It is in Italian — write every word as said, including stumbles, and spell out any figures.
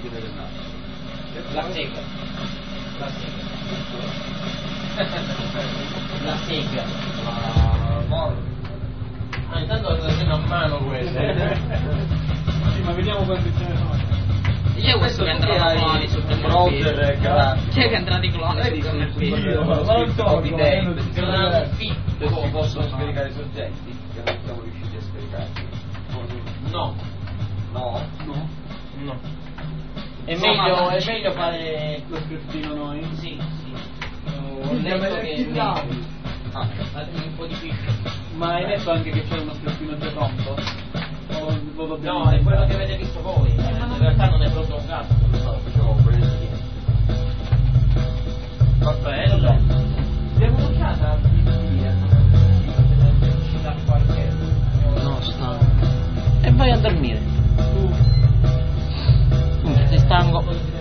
fine del naso. La sega. La sega. La sega. La morte. Ah, intanto lo tengo a mano queste. Sì, ma vediamo quanti ce ne sono. Chi è questo che entra di cloni su Roger Grant. Chi è che entra di cloni su Non so, copy tape. Gran fit. Se si possono scaricare i soggetti, che non siamo riusciti a scaricarli. No. No? No? No. È Insomma, meglio, ma- è meglio fare... Lo scriptino noi? Sì, sì. Ho Quindi letto avete che è attivato. meglio. Ah, Fatemi un po' di piscio. Ma hai detto anche che c'è uno scriptino già pronto? O lo dobbiamo No, è quello inventare? che avete visto voi. In realtà non è pronto un cazzo. no, facevo volentieri. Bello. Abbiamo un'occhiata via. Ci dà qualche... No, stanco. E vai a dormire. Tu. Mm, sei stanco?